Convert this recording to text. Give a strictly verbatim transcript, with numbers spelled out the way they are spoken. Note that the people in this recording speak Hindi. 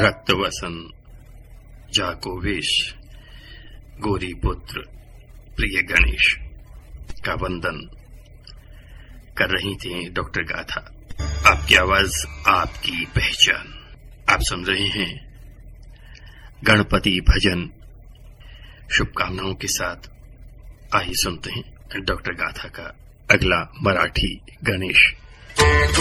रक्तवसन जाको वेश गोरी पुत्र प्रिय गणेश का वंदन कर रही थी डॉक्टर गाथा। आपकी आवाज, आपकी पहचान। आप सुन रहे हैं गणपति भजन। शुभकामनाओं के साथ आइए सुनते हैं डॉक्टर गाथा का अगला मराठी गणेश।